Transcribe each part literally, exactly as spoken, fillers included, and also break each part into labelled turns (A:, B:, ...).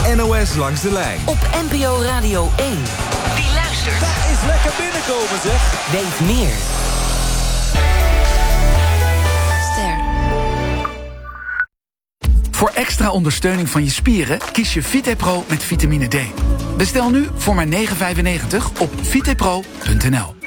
A: N O S Langs de Lijn.
B: Op N P O Radio één. Wie luistert?
C: Dat is lekker binnenkomen, zeg.
B: Weet meer.
D: Ster.
E: Voor extra ondersteuning van je spieren kies je VitePro met vitamine D. Bestel nu voor maar negen vijfennegentig op vitepro punt n l.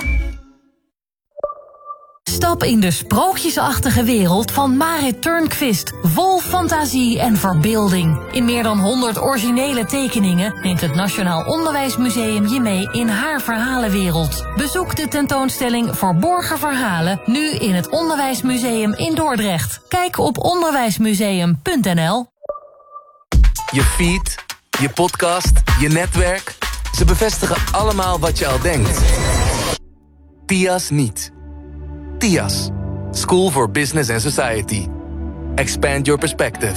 F: Stap in de sprookjesachtige wereld van Marit Turnquist. Vol fantasie en verbeelding. In meer dan honderd originele tekeningen neemt het Nationaal Onderwijsmuseum je mee in haar verhalenwereld. Bezoek de tentoonstelling Verborgen Verhalen nu in het Onderwijsmuseum in Dordrecht. Kijk op onderwijsmuseum punt n l.
G: Je feed, je podcast, je netwerk. Ze bevestigen allemaal wat je al denkt. T I A S niet. T I A S. School for Business and Society. Expand your perspective.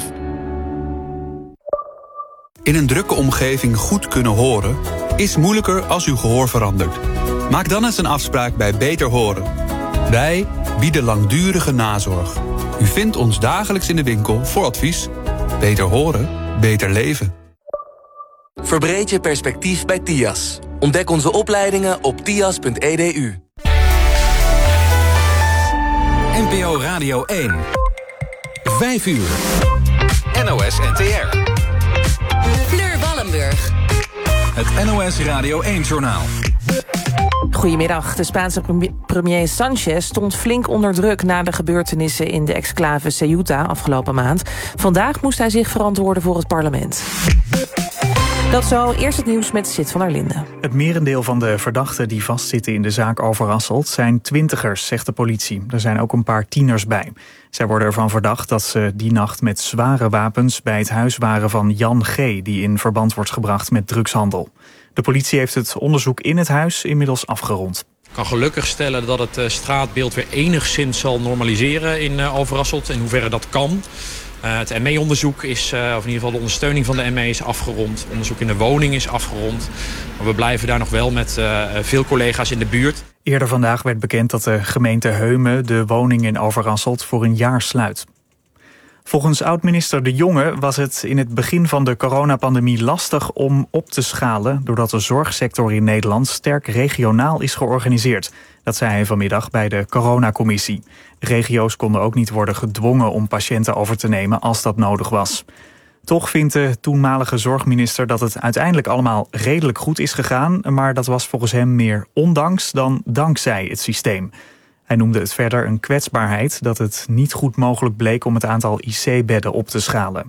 H: In een drukke omgeving goed kunnen horen is moeilijker als uw gehoor verandert. Maak dan eens een afspraak bij Beter Horen. Wij bieden langdurige nazorg. U vindt ons dagelijks in de winkel voor advies. Beter horen, beter leven.
G: Verbreed je perspectief bij T I A S. Ontdek onze opleidingen op tias punt e d u.
A: N P O Radio één. Vijf uur. N O S N T R.
B: Fleur Wallenburg.
A: Het N O S Radio één-journaal.
I: Goedemiddag. De Spaanse premier Sanchez stond flink onder druk na de gebeurtenissen in de exclave Ceuta afgelopen maand. Vandaag moest hij zich verantwoorden voor het parlement. Dat zo, eerst het nieuws met Sid van der Linden.
J: Het merendeel van de verdachten die vastzitten in de zaak Overasselt zijn twintigers, zegt de politie. Er zijn ook een paar tieners bij. Zij worden ervan verdacht dat ze die nacht met zware wapens bij het huis waren van Jan G., die in verband wordt gebracht met drugshandel. De politie heeft het onderzoek in het huis inmiddels afgerond.
K: Ik kan gelukkig stellen dat het straatbeeld weer enigszins zal normaliseren in Overasselt, in hoeverre dat kan. Uh, het M E-onderzoek is, uh, of in ieder geval de ondersteuning van de M E is afgerond. Onderzoek in de woning is afgerond. Maar we blijven daar nog wel met uh, veel collega's in de buurt.
J: Eerder vandaag werd bekend dat de gemeente Heumen de woning in Overasselt voor een jaar sluit. Volgens oud-minister De Jonge was het in het begin van de coronapandemie lastig om op te schalen, doordat de zorgsector in Nederland sterk regionaal is georganiseerd. Dat zei hij vanmiddag bij de coronacommissie. Regio's konden ook niet worden gedwongen om patiënten over te nemen als dat nodig was. Toch vindt de toenmalige zorgminister dat het uiteindelijk allemaal redelijk goed is gegaan, maar dat was volgens hem meer ondanks dan dankzij het systeem. Hij noemde het verder een kwetsbaarheid dat het niet goed mogelijk bleek om het aantal I C-bedden op te schalen.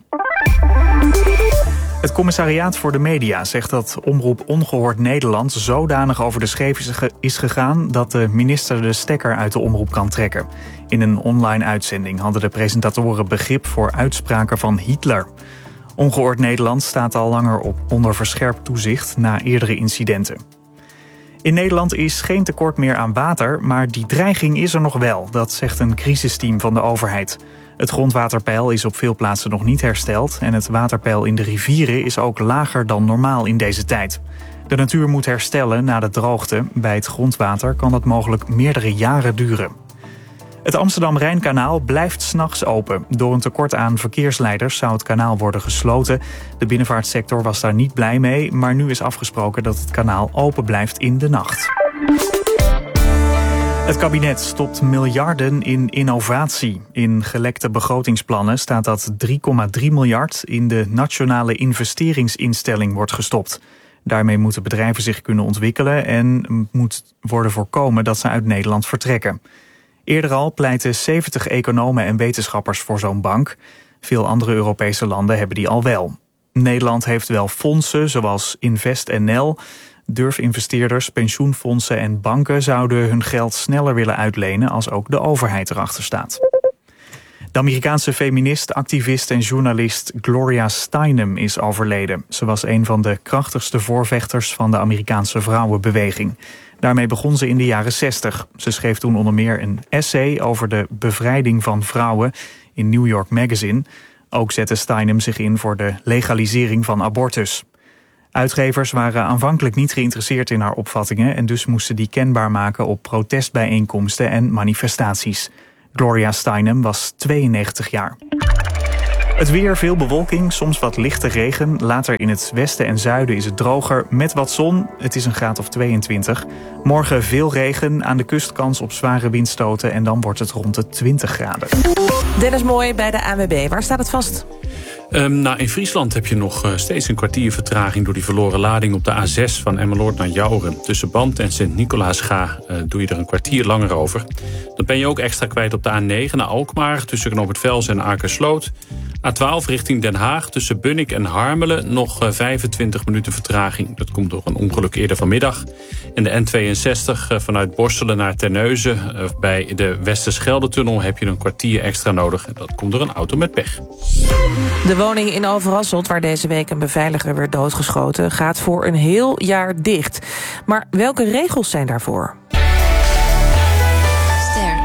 J: Het commissariaat voor de media zegt dat Omroep Ongehoord Nederland zodanig over de scheef is gegaan dat de minister de stekker uit de omroep kan trekken. In een online uitzending hadden de presentatoren begrip voor uitspraken van Hitler. Ongehoord Nederland staat al langer op onder verscherpt toezicht na eerdere incidenten. In Nederland is geen tekort meer aan water, maar die dreiging is er nog wel. Dat zegt een crisisteam van de overheid. Het grondwaterpeil is op veel plaatsen nog niet hersteld en het waterpeil in de rivieren is ook lager dan normaal in deze tijd. De natuur moet herstellen na de droogte. Bij het grondwater kan dat mogelijk meerdere jaren duren. Het Amsterdam-Rijnkanaal blijft 's nachts open. Door een tekort aan verkeersleiders zou het kanaal worden gesloten. De binnenvaartsector was daar niet blij mee, maar nu is afgesproken dat het kanaal open blijft in de nacht. Het kabinet stopt miljarden in innovatie. In gelekte begrotingsplannen staat dat drie komma drie miljard in de Nationale Investeringsinstelling wordt gestopt. Daarmee moeten bedrijven zich kunnen ontwikkelen en moet worden voorkomen dat ze uit Nederland vertrekken. Eerder al pleitten zeventig economen en wetenschappers voor zo'n bank. Veel andere Europese landen hebben die al wel. Nederland heeft wel fondsen zoals InvestNL. Durfinvesteerders, pensioenfondsen en banken zouden hun geld sneller willen uitlenen als ook de overheid erachter staat. De Amerikaanse feminist, activist en journalist Gloria Steinem is overleden. Ze was een van de krachtigste voorvechters van de Amerikaanse vrouwenbeweging. Daarmee begon ze in de jaren zestig. Ze schreef toen onder meer een essay over de bevrijding van vrouwen in New York Magazine. Ook zette Steinem zich in voor de legalisering van abortus. Uitgevers waren aanvankelijk niet geïnteresseerd in haar opvattingen en dus moesten die kenbaar maken op protestbijeenkomsten en manifestaties. Gloria Steinem was tweeënnegentig jaar. Het weer, veel bewolking, soms wat lichte regen. Later in het westen en zuiden is het droger met wat zon. Het is een graad of tweeëntwintig. Morgen veel regen, aan de kust kans op zware windstoten... en dan wordt het rond de twintig graden.
I: Dennis Mooi bij de A N W B. Waar staat het vast?
L: Um, nou, in Friesland heb je nog uh, steeds een kwartier vertraging... door die verloren lading op de A zes van Emmeloord naar Jouren. Tussen Band en Sint-Nicolaasga uh, doe je er een kwartier langer over. Dan ben je ook extra kwijt op de A negen naar Alkmaar... tussen Knoop-het-Vels en Akersloot. A twaalf richting Den Haag tussen Bunnik en Harmelen... nog uh, vijfentwintig minuten vertraging. Dat komt door een ongeluk eerder vanmiddag. En de N tweeënzestig uh, vanuit Borstelen naar Terneuzen... Uh, bij de Westerschelde-tunnel heb je een kwartier extra nodig. En dat komt door een auto met pech.
I: De woning in Overasselt, waar deze week een beveiliger werd doodgeschoten... gaat voor een heel jaar dicht. Maar welke regels zijn daarvoor?
D: Ster.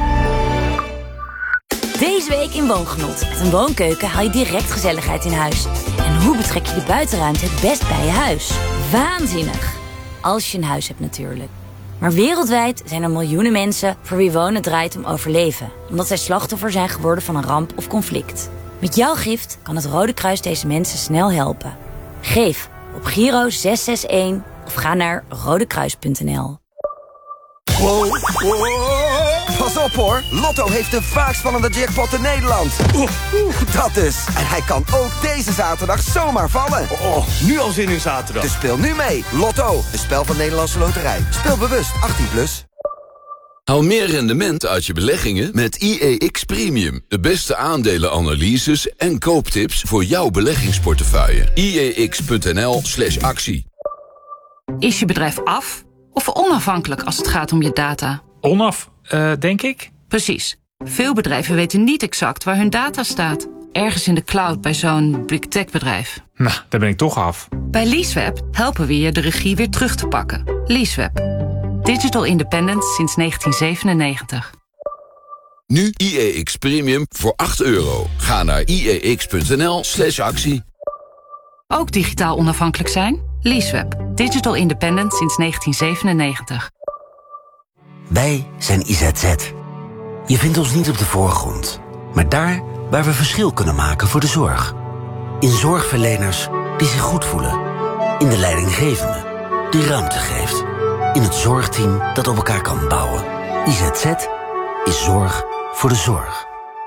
B: Deze week in Woongenot. Met een woonkeuken haal je direct gezelligheid in huis. En hoe betrek je de buitenruimte het best bij je huis? Waanzinnig! Als je een huis hebt natuurlijk. Maar wereldwijd zijn er miljoenen mensen voor wie wonen draait om overleven. Omdat zij slachtoffer zijn geworden van een ramp of conflict. Met jouw gift kan het Rode Kruis deze mensen snel helpen. Geef op Giro zes zes een of ga naar rodekruis punt n l.
M: Wow, wow. Pas op hoor, Lotto heeft de vaakst vallende jackpot in Nederland. Oeh, oeh. Dat dus. En hij kan ook deze zaterdag zomaar vallen.
C: Oh, nu al zin in zaterdag.
M: Dus speel nu mee. Lotto, een spel van Nederlandse Loterij. Speel bewust, achttien plus.
N: Haal meer rendement uit je beleggingen met I E X Premium. De beste aandelenanalyses en kooptips voor jouw beleggingsportefeuille. I E X punt n l slash actie.
O: Is je bedrijf af of onafhankelijk als het gaat om je data?
P: Onaf, uh, denk ik.
O: Precies. Veel bedrijven weten niet exact waar hun data staat. Ergens in de cloud bij zo'n big tech bedrijf.
P: Nou, daar ben ik toch af.
O: Bij Leaseweb helpen we je de regie weer terug te pakken. Leaseweb. Digital independence sinds negentien zevenennegentig.
N: Nu I E X Premium voor acht euro. Ga naar I E X punt n l slash actie.
O: Ook digitaal onafhankelijk zijn? Leaseweb. Digital independence sinds negentien zevenennegentig.
Q: Wij zijn I Z Z. Je vindt ons niet op de voorgrond, maar daar waar we verschil kunnen maken voor de zorg. In zorgverleners die zich goed voelen. In de leidinggevende die ruimte geeft. In het zorgteam dat op elkaar kan bouwen. I Z Z is zorg voor de zorg.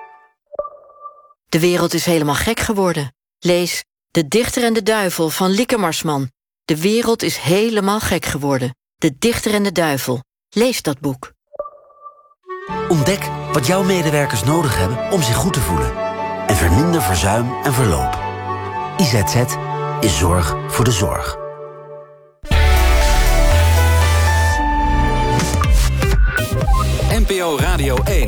R: De wereld is helemaal gek geworden. Lees De Dichter en de Duivel van Lieke Marsman. De wereld is helemaal gek geworden. De Dichter en de Duivel. Lees dat boek.
Q: Ontdek wat jouw medewerkers nodig hebben om zich goed te voelen. En verminder verzuim en verloop. I Z Z is zorg voor de zorg.
A: N P O Radio één.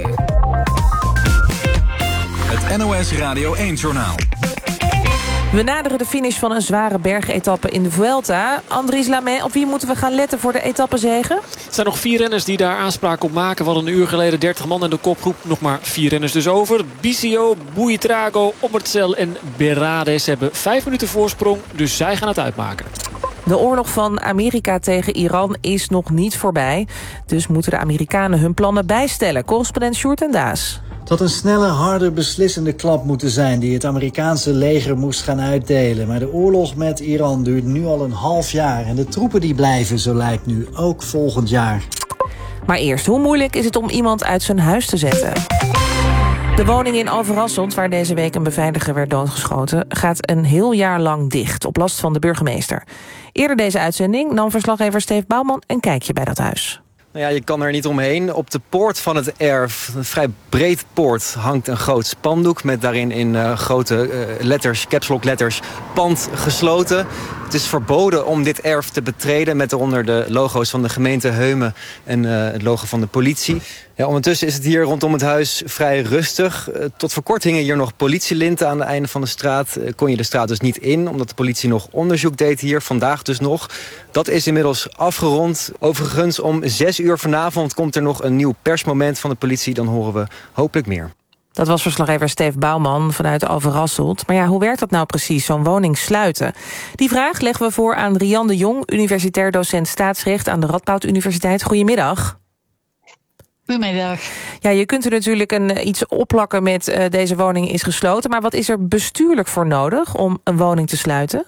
A: Het N O S Radio één-journaal.
I: We naderen de finish van een zware bergetappe in de Vuelta. Andries Lamet, op wie moeten we gaan letten voor de etappezege?
S: Het zijn nog vier renners die daar aanspraak op maken. We hadden een uur geleden dertig man in de kopgroep. Nog maar vier renners dus over. Bisio, Buitrago, Ommertsel en Berades hebben vijf minuten voorsprong. Dus zij gaan het uitmaken.
I: De oorlog van Amerika tegen Iran is nog niet voorbij. Dus moeten de Amerikanen hun plannen bijstellen. Correspondent Sjoerd en Daas.
T: Het had een snelle, harde, beslissende klap moeten zijn die het Amerikaanse leger moest gaan uitdelen. Maar de oorlog met Iran duurt nu al een half jaar. En de troepen die blijven, zo lijkt nu, ook volgend jaar.
I: Maar eerst, hoe moeilijk is het om iemand uit zijn huis te zetten? De woning in Overasselt, waar deze week een beveiliger werd doodgeschoten, gaat een heel jaar lang dicht, op last van de burgemeester. Eerder deze uitzending nam verslaggever Steve Bouwman een kijkje bij dat huis.
U: Nou ja, je kan er niet omheen. Op de poort van het erf, een vrij breed poort, hangt een groot spandoek met daarin in uh, grote uh, letters, caps lock letters, pand gesloten. Het is verboden om dit erf te betreden met eronder de logo's van de gemeente Heumen en uh, het logo van de politie. Ja, ondertussen is het hier rondom het huis vrij rustig. Uh, tot voor kort hingen hier nog politielinten aan het einde van de straat. Uh, kon je de straat dus niet in, omdat de politie nog onderzoek deed hier. Vandaag dus nog. Dat is inmiddels afgerond. Overigens, om zes uur vanavond komt er nog een nieuw persmoment van de politie. Dan horen we hopelijk meer.
I: Dat was verslaggever Steve Bouwman vanuit Overasselt. Maar ja, hoe werkt dat nou precies, zo'n woning sluiten? Die vraag leggen we voor aan Rian de Jong, universitair docent staatsrecht aan de Radboud Universiteit. Goedemiddag.
E: Goedemiddag.
I: Ja, je kunt er natuurlijk een, iets opplakken met uh, deze woning is gesloten. Maar wat is er bestuurlijk voor nodig om een woning te sluiten?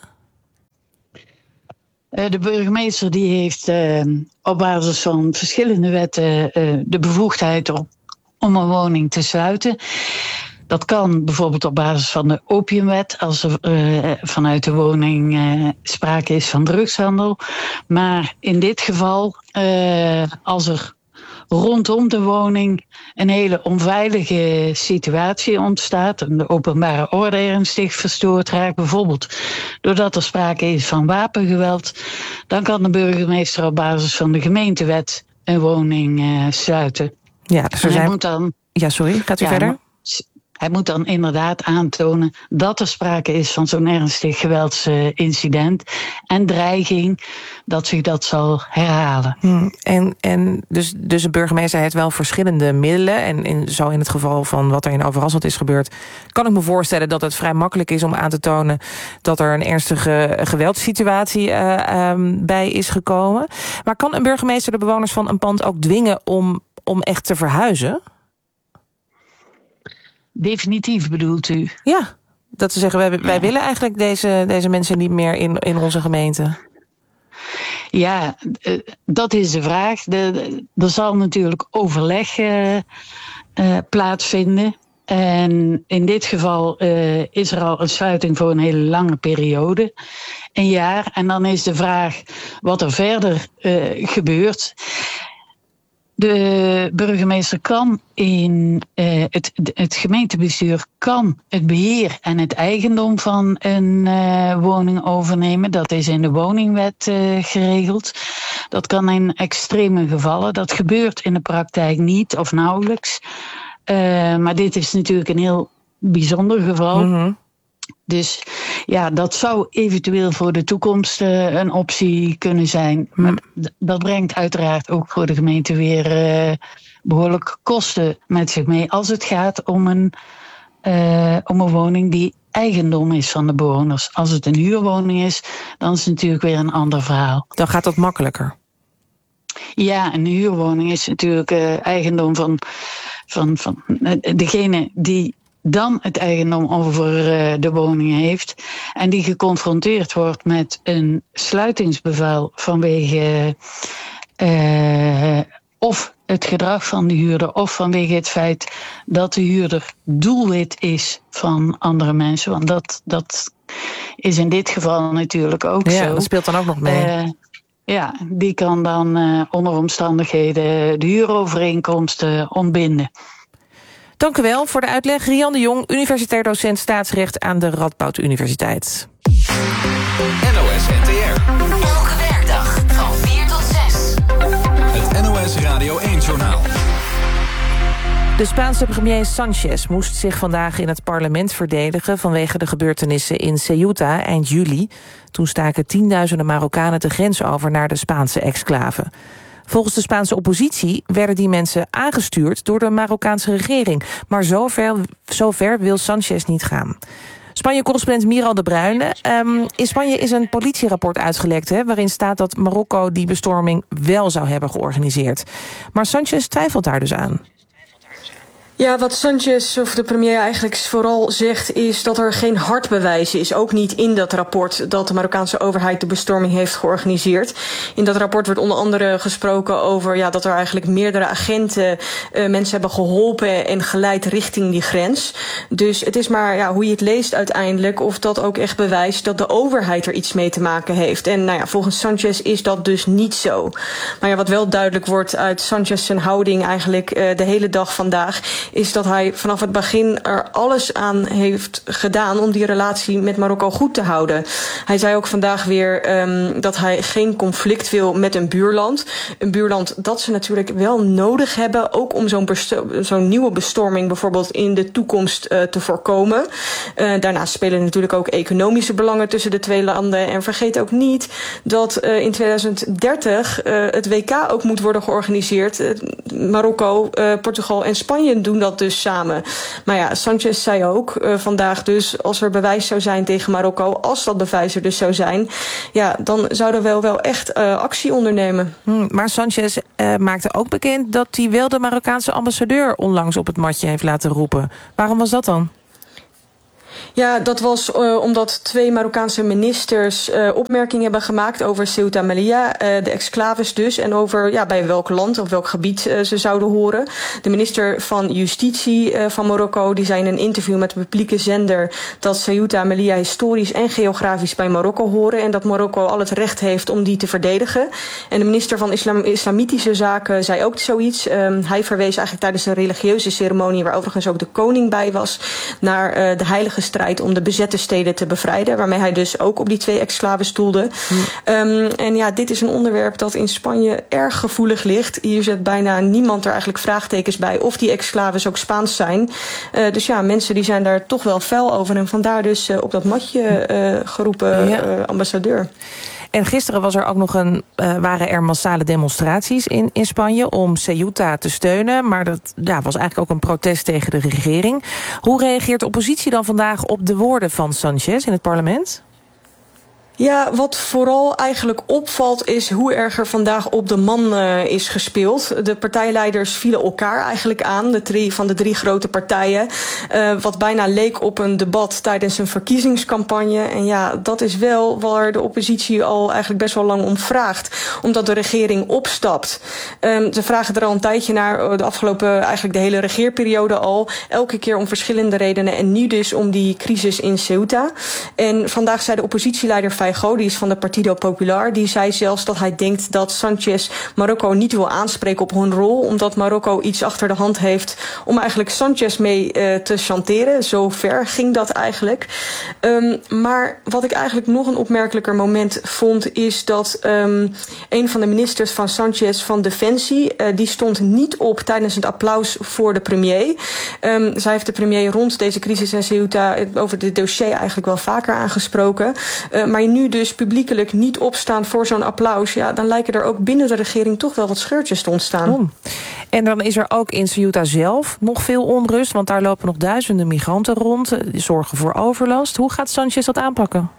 E: Uh, de burgemeester die heeft uh, op basis van verschillende wetten uh, de bevoegdheid om, om een woning te sluiten. Dat kan bijvoorbeeld op basis van de opiumwet, als er uh, vanuit de woning uh, sprake is van drugshandel. Maar in dit geval, uh, als er rondom de woning een hele onveilige situatie ontstaat en de openbare orde ernstig verstoord raakt, bijvoorbeeld doordat er sprake is van wapengeweld, dan kan de burgemeester op basis van de gemeentewet een woning uh, sluiten.
I: Ja, dus er
E: en hij
I: zijn...
E: moet dan,
I: ja, sorry, gaat u
E: ja,
I: verder?
E: Hij moet dan inderdaad aantonen dat er sprake is van zo'n ernstig geweldsincident en dreiging dat zich dat zal herhalen.
I: Hmm, en en dus, dus een burgemeester heeft wel verschillende middelen. En in, zo in het geval van wat er in Overasselt is gebeurd, kan ik me voorstellen dat het vrij makkelijk is om aan te tonen dat er een ernstige geweldssituatie uh, um, bij is gekomen. Maar kan een burgemeester de bewoners van een pand ook dwingen om, om echt te verhuizen?
E: Definitief bedoelt u?
I: Ja, dat ze zeggen, wij, wij ja. willen eigenlijk deze, deze mensen niet meer in, in onze gemeente.
E: Ja, dat is de vraag. De, de, er zal natuurlijk overleg uh, uh, plaatsvinden. En in dit geval uh, is er al een sluiting voor een hele lange periode. Een jaar. En dan is de vraag wat er verder uh, gebeurt. De burgemeester kan in uh, het, het gemeentebestuur kan het beheer en het eigendom van een uh, woning overnemen. Dat is in de woningwet uh, geregeld. Dat kan in extreme gevallen. Dat gebeurt in de praktijk niet of nauwelijks. Uh, maar dit is natuurlijk een heel bijzonder geval. Mm-hmm. Dus ja, dat zou eventueel voor de toekomst uh, een optie kunnen zijn. Maar d- dat brengt uiteraard ook voor de gemeente weer uh, behoorlijk kosten met zich mee. Als het gaat om een, uh, om een woning die eigendom is van de bewoners. Als het een huurwoning is, dan is het natuurlijk weer een ander verhaal.
I: Dan gaat dat makkelijker.
E: Ja, een huurwoning is natuurlijk uh, eigendom van, van, van uh, degene die dan het eigendom over uh, de woning heeft en die geconfronteerd wordt met een sluitingsbevel vanwege uh, of het gedrag van de huurder of vanwege het feit dat de huurder doelwit is van andere mensen. Want dat, dat is in dit geval natuurlijk ook
I: ja,
E: zo.
I: Dat speelt dan ook nog mee. Uh,
E: ja, die kan dan uh, onder omstandigheden de huurovereenkomsten ontbinden.
I: Dank u wel voor de uitleg. Rian de Jong, universitair docent staatsrecht aan de Radboud Universiteit.
A: N O S N T R.
B: Elke werkdag van vier tot zes.
A: Het N O S Radio één-journaal.
I: De Spaanse premier Sanchez moest zich vandaag in het parlement verdedigen vanwege de gebeurtenissen in Ceuta eind juli. Toen staken tienduizenden Marokkanen de grens over naar de Spaanse exclave. Volgens de Spaanse oppositie werden die mensen aangestuurd door de Marokkaanse regering. Maar zover, zover wil Sanchez niet gaan. Spanje-correspondent Miral de Bruyne. Um, in Spanje is een politierapport uitgelekt, hè, waarin staat dat Marokko die bestorming wel zou hebben georganiseerd. Maar Sanchez twijfelt daar dus aan.
V: Ja, wat Sanchez, of de premier eigenlijk vooral zegt, is dat er geen hard bewijs is. Ook niet in dat rapport dat de Marokkaanse overheid de bestorming heeft georganiseerd. In dat rapport wordt onder andere gesproken over ja, dat er eigenlijk meerdere agenten uh, mensen hebben geholpen en geleid richting die grens. Dus het is maar ja, hoe je het leest uiteindelijk of dat ook echt bewijst dat de overheid er iets mee te maken heeft. En nou ja, volgens Sanchez is dat dus niet zo. Maar ja, wat wel duidelijk wordt uit Sanchez zijn houding eigenlijk uh, de hele dag vandaag, is dat hij vanaf het begin er alles aan heeft gedaan om die relatie met Marokko goed te houden. Hij zei ook vandaag weer um, dat hij geen conflict wil met een buurland. Een buurland dat ze natuurlijk wel nodig hebben, ook om zo'n, besto- zo'n nieuwe bestorming bijvoorbeeld in de toekomst uh, te voorkomen. Uh, daarnaast spelen natuurlijk ook economische belangen tussen de twee landen. En vergeet ook niet dat uh, in tweeduizend dertig uh, het W K ook moet worden georganiseerd. Uh, Marokko, uh, Portugal en Spanje doen doen dat dus samen. Maar ja, Sanchez zei ook uh, vandaag dus, als er bewijs zou zijn tegen Marokko, als dat bewijs er dus zou zijn, ja, dan zouden we wel, wel echt uh, actie ondernemen.
I: Hmm, maar Sanchez uh, maakte ook bekend dat hij wel de Marokkaanse ambassadeur onlangs op het matje heeft laten roepen. Waarom was dat dan?
V: Ja, dat was uh, omdat twee Marokkaanse ministers uh, opmerkingen hebben gemaakt over Ceuta Melilla, uh, de exclaves dus, en over ja, bij welk land of welk gebied uh, ze zouden horen. De minister van Justitie uh, van Marokko die zei in een interview met de publieke zender dat Ceuta Melilla historisch en geografisch bij Marokko horen en dat Marokko al het recht heeft om die te verdedigen. En de minister van Islam, Islamitische Zaken zei ook zoiets. Um, hij verwees eigenlijk tijdens een religieuze ceremonie, waar overigens ook de koning bij was, naar uh, de heilige strijd om de bezette steden te bevrijden, waarmee hij dus ook op die twee exclaven stoelde. Hmm. Um, en ja, dit is een onderwerp dat in Spanje erg gevoelig ligt. Hier zet bijna niemand er eigenlijk vraagtekens bij of die exclaves ook Spaans zijn. Uh, dus ja, mensen die zijn daar toch wel fel over en vandaar dus uh, op dat matje uh, geroepen ja. uh, ambassadeur.
I: En gisteren was er ook nog een, uh, waren er massale demonstraties in, in Spanje om Ceuta te steunen. Maar dat ja, was eigenlijk ook een protest tegen de regering. Hoe reageert de oppositie dan vandaag op de woorden van Sanchez in het parlement?
V: Ja, wat vooral eigenlijk opvalt is hoe erg er vandaag op de man uh, is gespeeld. De partijleiders vielen elkaar eigenlijk aan, de drie van de drie grote partijen. Uh, wat bijna leek op een debat tijdens een verkiezingscampagne. En ja, dat is wel waar de oppositie al eigenlijk best wel lang om vraagt. Omdat de regering opstapt. Um, ze vragen er al een tijdje naar, de afgelopen, eigenlijk de hele regeerperiode al. Elke keer om verschillende redenen en nu dus om die crisis in Ceuta. En vandaag zei de oppositieleider die is van de Partido Popular, die zei zelfs dat hij denkt dat Sanchez Marokko niet wil aanspreken op hun rol, omdat Marokko iets achter de hand heeft om eigenlijk Sanchez mee uh, te chanteren. Zo ver ging dat eigenlijk. Um, maar wat ik eigenlijk nog een opmerkelijker moment vond, is dat um, een van de ministers van Sanchez van Defensie, uh, die stond niet op tijdens het applaus voor de premier. Um, zij heeft de premier rond deze crisis in Ceuta over dit dossier eigenlijk wel vaker aangesproken. Uh, maar nu dus publiekelijk niet opstaan voor zo'n applaus, ja, dan lijken er ook binnen de regering toch wel wat scheurtjes te ontstaan.
I: Oh. En dan is er ook in Ceuta zelf nog veel onrust, want daar lopen nog duizenden migranten rond, zorgen voor overlast. Hoe gaat Sanchez dat aanpakken?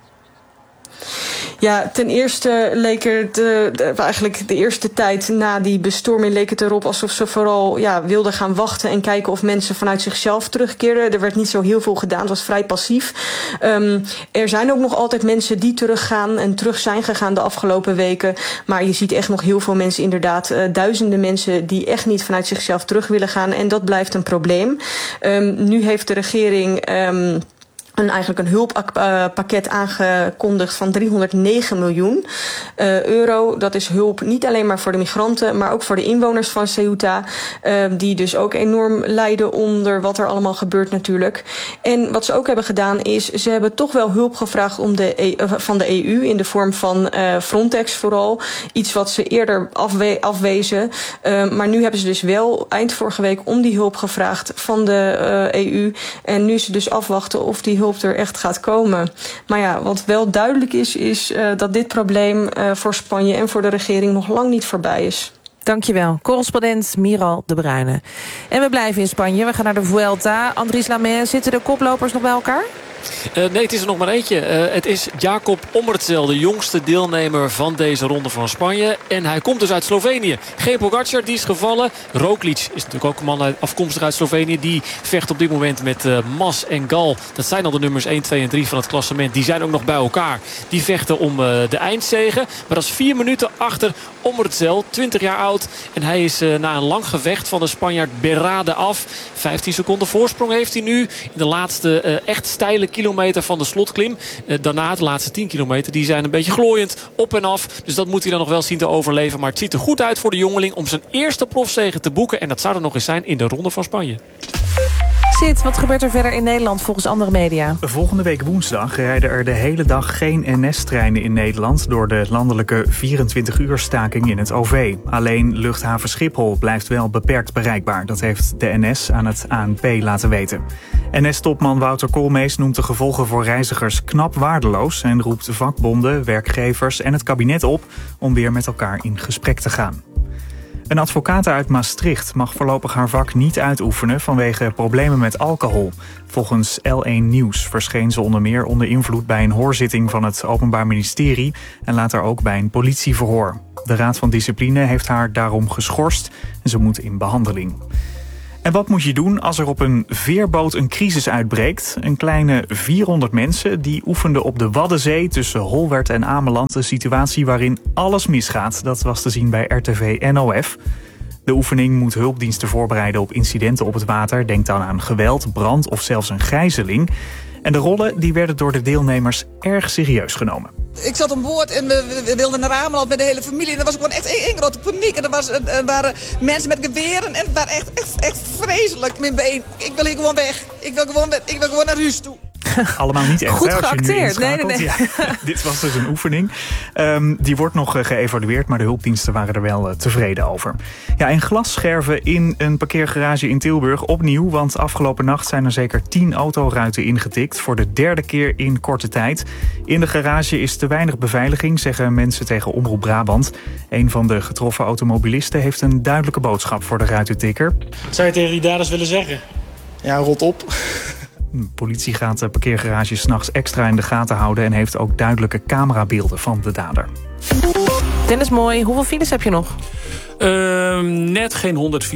V: Ja, ten eerste leek er de, de, eigenlijk de eerste tijd na die bestorming leek het erop alsof ze vooral ja, wilden gaan wachten en kijken of mensen vanuit zichzelf terugkeerden. Er werd niet zo heel veel gedaan, het was vrij passief. Um, er zijn ook nog altijd mensen die teruggaan en terug zijn gegaan de afgelopen weken. Maar je ziet echt nog heel veel mensen, inderdaad, uh, duizenden mensen die echt niet vanuit zichzelf terug willen gaan. En dat blijft een probleem. Um, nu heeft de regering Um, Een, eigenlijk een hulppakket aangekondigd van driehonderdnegen miljoen uh, euro. Dat is hulp niet alleen maar voor de migranten, maar ook voor de inwoners van Ceuta. Uh, die dus ook enorm lijden onder wat er allemaal gebeurt natuurlijk. En wat ze ook hebben gedaan is, ze hebben toch wel hulp gevraagd om de e- van de E U in de vorm van uh, Frontex vooral. Iets wat ze eerder afwe- afwezen. Uh, maar nu hebben ze dus wel eind vorige week om die hulp gevraagd van de uh, E U. En nu ze dus afwachten of die hulp er echt gaat komen. Maar ja, wat wel duidelijk is, is uh, dat dit probleem uh, voor Spanje en voor de regering nog lang niet voorbij is.
I: Dankjewel, correspondent Miral de Bruyne. En we blijven in Spanje, we gaan naar de Vuelta. Andries Lamé, zitten de koplopers nog bij elkaar?
S: Uh, nee, het is er nog maar eentje. Uh, het is Jakob Ommertsel, de jongste deelnemer van deze ronde van Spanje. En hij komt dus uit Slovenië. Geen Pogacar, die is gevallen. Roglic is natuurlijk ook een man uit, afkomstig uit Slovenië. Die vecht op dit moment met uh, Mas en Gal. Dat zijn al de nummers één, twee en drie van het klassement. Die zijn ook nog bij elkaar. Die vechten om uh, de eindzege. Maar dat is vier minuten achter Ommertsel, twintig jaar oud. En hij is uh, na een lang gevecht van de Spanjaard Berrade af. vijftien seconden voorsprong heeft hij nu. In de laatste uh, echt steile kilometer van de slotklim. Uh, daarna de laatste tien kilometer. Die zijn een beetje glooiend op en af. Dus dat moet hij dan nog wel zien te overleven. Maar het ziet er goed uit voor de jongeling om zijn eerste profzege te boeken. En dat zou er nog eens zijn in de Ronde van Spanje.
I: Sid, wat gebeurt er verder in Nederland volgens andere media?
J: Volgende week woensdag rijden er de hele dag geen N S-treinen in Nederland door de landelijke vierentwintig uur staking in het O V. Alleen luchthaven Schiphol blijft wel beperkt bereikbaar. Dat heeft de N S aan het A N P laten weten. N S-topman Wouter Koolmees noemt de gevolgen voor reizigers knap waardeloos en roept vakbonden, werkgevers en het kabinet op om weer met elkaar in gesprek te gaan. Een advocaat uit Maastricht mag voorlopig haar vak niet uitoefenen vanwege problemen met alcohol. Volgens L één Nieuws verscheen ze onder meer onder invloed bij een hoorzitting van het Openbaar Ministerie en later ook bij een politieverhoor. De Raad van Discipline heeft haar daarom geschorst en ze moet in behandeling. En wat moet je doen als er op een veerboot een crisis uitbreekt? Een kleine vierhonderd mensen die oefenden op de Waddenzee tussen Holwerd en Ameland. Een situatie waarin alles misgaat. Dat was te zien bij R T V N O F. De oefening moet hulpdiensten voorbereiden op incidenten op het water. Denk dan aan geweld, brand of zelfs een gijzeling. En de rollen die werden door de deelnemers erg serieus genomen.
F: Ik zat aan boord en we, we wilden naar Ameland met de hele familie. En er was gewoon echt één grote paniek. En er, was, er waren mensen met geweren en het was echt, echt, echt vreselijk. Mijn been. Ik wil hier gewoon weg. Ik wil gewoon, ik wil gewoon naar huis toe.
J: Allemaal niet echt.
I: Goed
J: hè, als je nu
I: geacteerd. Nee,
J: inschakelt.
I: nee, nee.
J: Ja, dit was dus een oefening. Um, die wordt nog uh, geëvalueerd, maar de hulpdiensten waren er wel uh, tevreden over. Ja, en glasscherven in een parkeergarage in Tilburg opnieuw. Want afgelopen nacht zijn er zeker tien autoruiten ingetikt. Voor de derde keer in korte tijd. In de garage is te weinig beveiliging, zeggen mensen tegen Omroep Brabant. Een van de getroffen automobilisten heeft een duidelijke boodschap voor de ruitentikker.
H: Wat zou je tegen die daders willen zeggen? Ja, rot op.
J: De politie gaat de parkeergarages 's nachts extra in de gaten houden en heeft ook duidelijke camerabeelden van de dader.
I: Dennis, mooi. Hoeveel files heb je nog?
L: Uh, net geen honderd